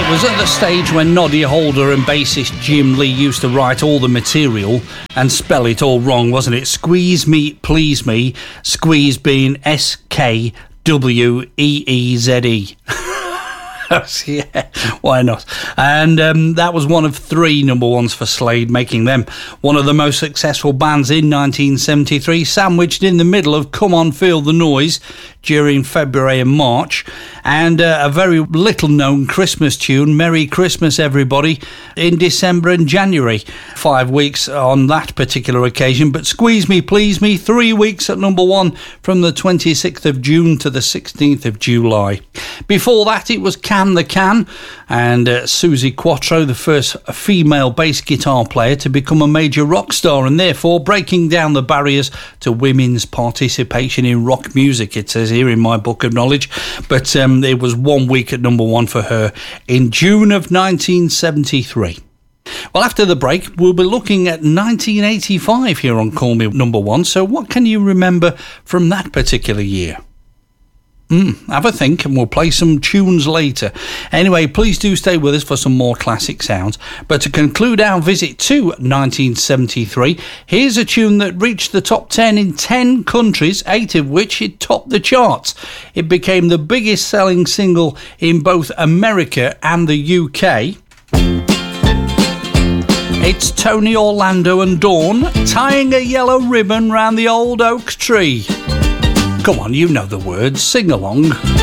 It was at the stage when Noddy Holder and bassist Jim Lee used to write all the material and spell it all wrong, wasn't it? Squeeze Me, Please Me, squeeze being SKWEEZE. Yeah, why not? And that was one of 3 number ones for Slade, making them one of the most successful bands in 1973, sandwiched in the middle of Come On Feel the Noise during February and March, and a very little known Christmas tune, Merry Christmas Everybody, in December and January. 5 weeks on that particular occasion, but Squeeze Me Please Me, 3 weeks at number 1 from the 26th of June to the 16th of July. Before that it was Can the Can, and Susie Quattro, the first female bass guitar player to become a major rock star, and therefore breaking down the barriers to women's participation in rock music, it says here in my book of knowledge. But it was 1 week at number 1 for her in June of 1973. Well, after the break, we'll be looking at 1985 here on Call Me Number 1. So what can you remember from that particular year? Have a think, and we'll play some tunes later. Anyway, please do stay with us for some more classic sounds. But to conclude our visit to 1973, here's a tune that reached the top 10 in 10 countries, 8 of which it topped the charts. It became the biggest selling single in both America and the UK. It's Tony Orlando and Dawn, Tying a Yellow Ribbon Round the Old Oak Tree. Come on, you know the words, sing along.